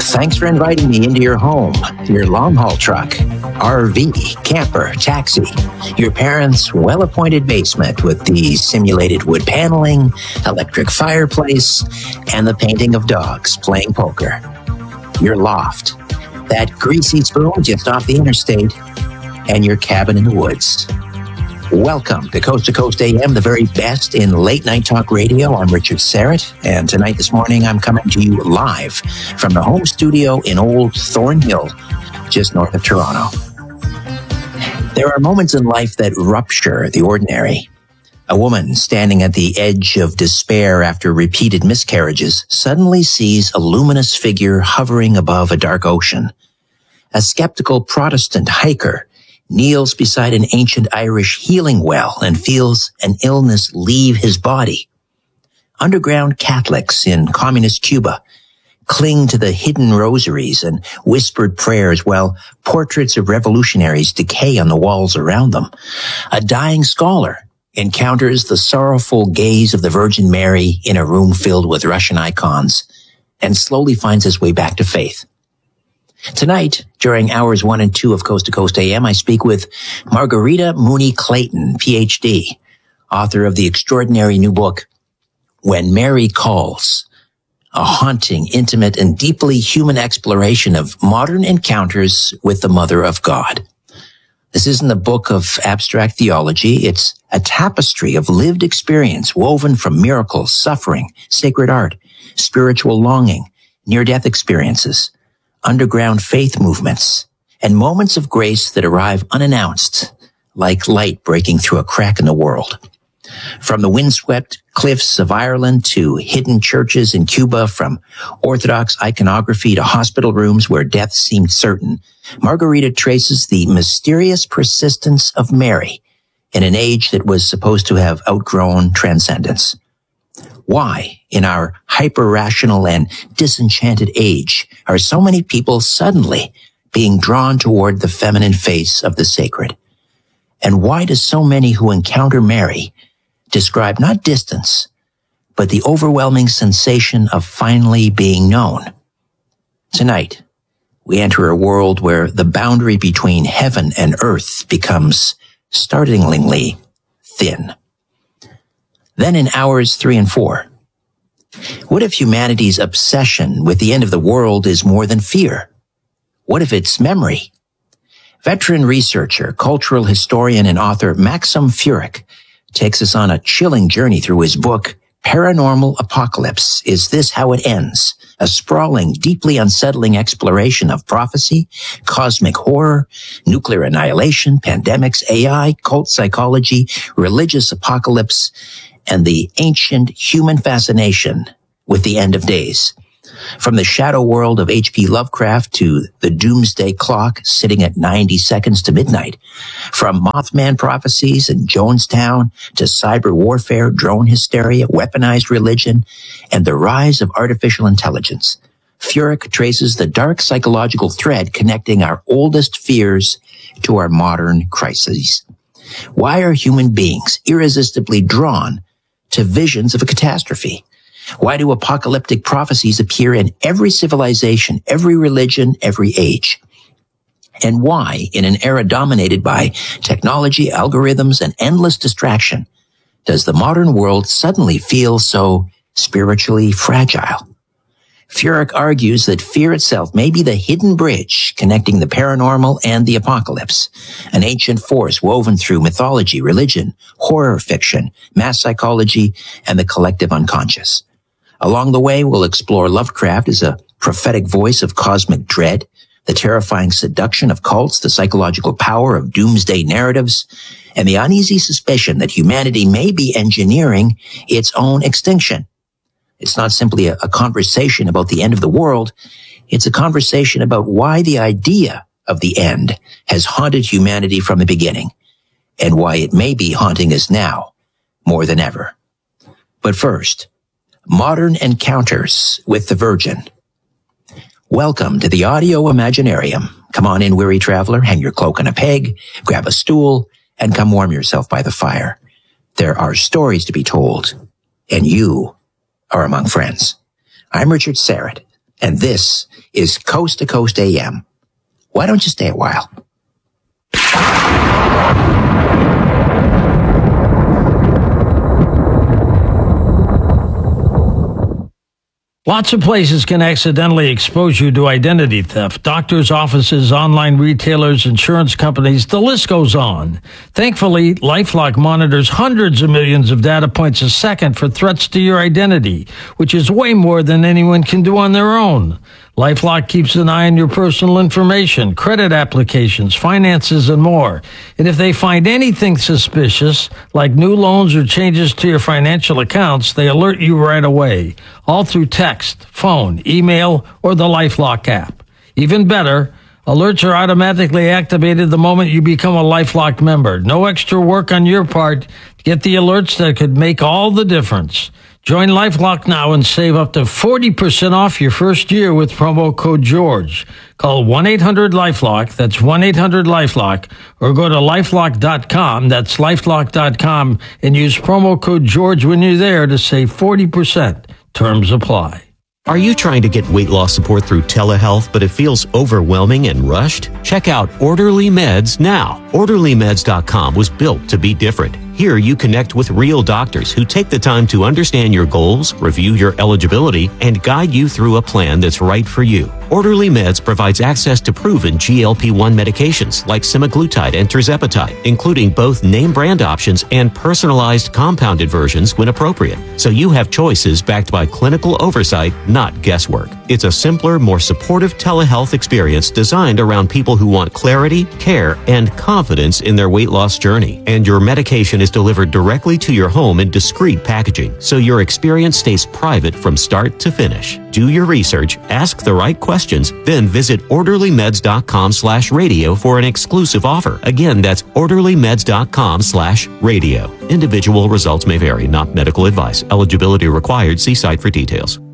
Thanks for inviting me into your home, your long-haul truck, RV, camper, taxi, your parents' well-appointed basement with the simulated wood paneling, electric fireplace, and the painting of dogs playing poker. Your loft, that greasy spoon just off the interstate, and your cabin in the woods. Welcome to Coast AM, the very best in late night talk radio. I'm Richard Syrett, and tonight, this morning, I'm coming to you live from the home studio in Old Thornhill, just north of Toronto. There are moments in life that rupture the ordinary. A woman standing at the edge of despair after repeated miscarriages suddenly sees a luminous figure hovering above a dark ocean. A skeptical Protestant hiker kneels beside an ancient Irish healing well and feels an illness leave his body. Underground Catholics in communist Cuba cling to the hidden rosaries and whispered prayers while portraits of revolutionaries decay on the walls around them. A dying scholar encounters the sorrowful gaze of the Virgin Mary in a room filled with Russian icons and slowly finds his way back to faith. Tonight, during hours 1 and 2 of Coast to Coast AM, I speak with Margarita Mooney Clayton, PhD, author of the extraordinary new book, When Mary Calls, a haunting, intimate, and deeply human exploration of modern encounters with the Mother of God. This isn't a book of abstract theology. It's a tapestry of lived experience woven from miracles, suffering, sacred art, spiritual longing, near-death experiences, underground faith movements, and moments of grace that arrive unannounced, like light breaking through a crack in the world. From the windswept cliffs of Ireland to hidden churches in Cuba, from Orthodox iconography to hospital rooms where death seemed certain, Margarita traces the mysterious persistence of Mary in an age that was supposed to have outgrown transcendence. Why, in our hyper-rational and disenchanted age, are so many people suddenly being drawn toward the feminine face of the sacred? And why do so many who encounter Mary describe not distance, but the overwhelming sensation of finally being known? Tonight, we enter a world where the boundary between heaven and earth becomes startlingly thin. Then in hours 3 and 4, what if humanity's obsession with the end of the world is more than fear? What if it's memory? Veteran researcher, cultural historian, and author Maxim Furyk takes us on a chilling journey through his book, Paranormal Apocalypse. Is This How It Ends? A sprawling, deeply unsettling exploration of prophecy, cosmic horror, nuclear annihilation, pandemics, AI, cult psychology, religious apocalypse, and the ancient human fascination with the end of days. From the shadow world of H.P. Lovecraft to the doomsday clock sitting at 90 seconds to midnight. From Mothman prophecies and Jonestown to cyber warfare, drone hysteria, weaponized religion, and the rise of artificial intelligence. Furyk traces the dark psychological thread connecting our oldest fears to our modern crises. Why are human beings irresistibly drawn to visions of a catastrophe? Why do apocalyptic prophecies appear in every civilization, every religion, every age? And why, in an era dominated by technology, algorithms, and endless distraction, does the modern world suddenly feel so spiritually fragile? Furyk argues that fear itself may be the hidden bridge connecting the paranormal and the apocalypse, an ancient force woven through mythology, religion, horror fiction, mass psychology, and the collective unconscious. Along the way, we'll explore Lovecraft as a prophetic voice of cosmic dread, the terrifying seduction of cults, the psychological power of doomsday narratives, and the uneasy suspicion that humanity may be engineering its own extinction. It's not simply a conversation about the end of the world. It's a conversation about why the idea of the end has haunted humanity from the beginning, and why it may be haunting us now more than ever. But first, modern encounters with the Virgin. Welcome to the Audio Imaginarium. Come on in, weary traveler, hang your cloak on a peg, grab a stool, and come warm yourself by the fire. There are stories to be told, and you are among friends. I'm Richard Syrett, And this is Coast to Coast AM. Why don't you stay a while? Lots of places can accidentally expose you to identity theft. Doctors' offices, online retailers, insurance companies, the list goes on. Thankfully, LifeLock monitors hundreds of millions of data points a second for threats to your identity, which is way more than anyone can do on their own. LifeLock keeps an eye on your personal information, credit applications, finances, and more. And if they find anything suspicious, like new loans or changes to your financial accounts, they alert you right away, all through text, phone, email, or the LifeLock app. Even better, alerts are automatically activated the moment you become a LifeLock member. No extra work on your part. Get the alerts that could make all the difference. Join LifeLock now and save up to 40% off your first year with promo code George. Call 1-800-LifeLock, that's 1-800-LifeLock, or go to LifeLock.com, that's LifeLock.com, and use promo code George when you're there to save 40%. Terms apply. Are you trying to get weight loss support through telehealth, but it feels overwhelming and rushed? Check out Orderly Meds now. OrderlyMeds.com was built to be different. Here you connect with real doctors who take the time to understand your goals, review your eligibility, and guide you through a plan that's right for you. Orderly Meds provides access to proven GLP-1 medications like semaglutide and tirzepatide, including both name brand options and personalized compounded versions when appropriate. So you have choices backed by clinical oversight, not guesswork. It's a simpler, more supportive telehealth experience designed around people who want clarity, care, and confidence in their weight loss journey. And your medication is delivered directly to your home in discreet packaging, so your experience stays private from start to finish. Do your research, ask the right questions, then visit orderlymeds.com/radio for an exclusive offer. Again, that's orderlymeds.com/radio. Individual results may vary, not medical advice. Eligibility required. See site for details.